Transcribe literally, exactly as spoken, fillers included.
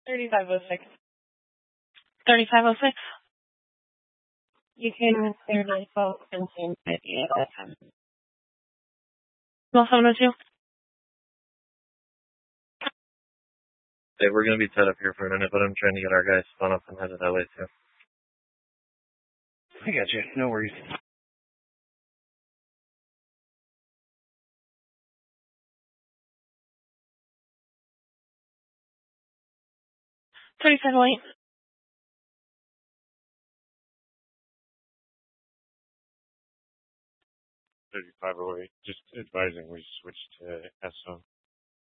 thirty-five oh six. thirty-five oh six. You can clear my phone and same idea at that time. twelve seven oh two. Hey, we're going to be tied up here for a minute, but I'm trying to get our guys spun up and headed that way, too. I got you. No worries. thirty-five oh eight. thirty-five oh eight. Just advising we switched to S O.